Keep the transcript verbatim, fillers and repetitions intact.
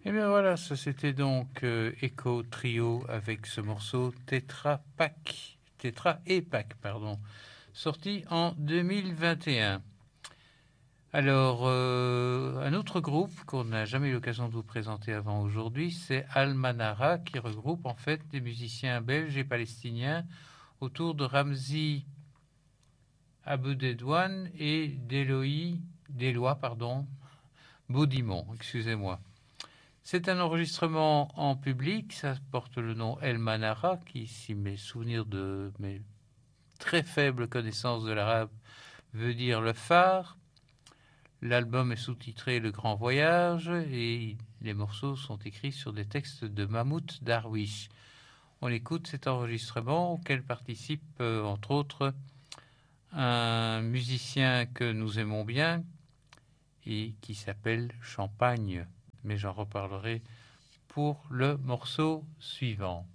Et bien voilà, ça c'était donc euh, Echo Trio avec ce morceau Tetra Pak, Tetra et Pak, pardon, sorti en deux mille vingt et un. Alors, euh, un autre groupe qu'on n'a jamais eu l'occasion de vous présenter avant aujourd'hui, c'est Almanara, qui regroupe en fait des musiciens belges et palestiniens autour de Ramzi Abedouane et d'Eloï, d'Éloi, pardon, Baudimont, excusez-moi. C'est un enregistrement en public, ça porte le nom El Manara, qui, si mes souvenirs de mes très faibles connaissances de l'arabe, veut dire le phare. L'album est sous-titré Le Grand Voyage et les morceaux sont écrits sur des textes de Mahmoud Darwish. On écoute cet enregistrement auquel participe, euh, entre autres, un musicien que nous aimons bien et qui s'appelle Champagne. Mais j'en reparlerai pour le morceau suivant.